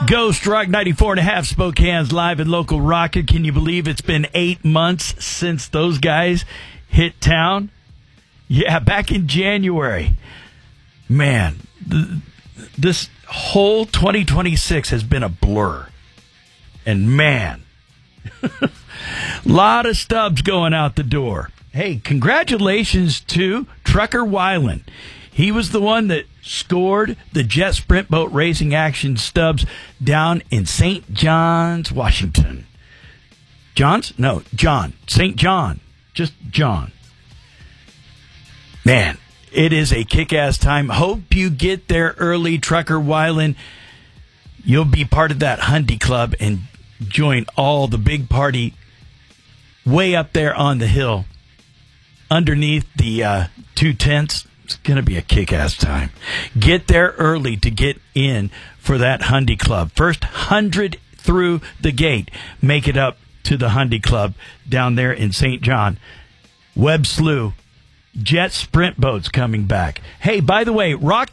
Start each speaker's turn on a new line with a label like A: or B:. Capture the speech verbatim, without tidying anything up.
A: Ghost Rock ninety-four and a half, Spokane's live and local rocker. Can you believe it's been eight months since those guys hit town? Yeah, back in January. Man, th- this whole twenty twenty-six has been a blur. And man, a lot of stubs going out the door. Hey, congratulations to Trucker Weiland. He was the one that scored the Jet Sprint Boat Racing Action stubs down in Saint John's, Washington. John's? No, John. Saint John. Just John. Man, it is a kick-ass time. Hope you get there early, Trucker Weiland. You'll be part of that Hundy Club and join all the big party way up there on the hill underneath the uh, two tents. It's going to be a kick-ass time. Get there early to get in for that Hundy Club. First hundred through the gate make it up to the Hundy Club down there in Saint John. Webb Slough, Jet Sprint Boats coming back. Hey, by the way, Rock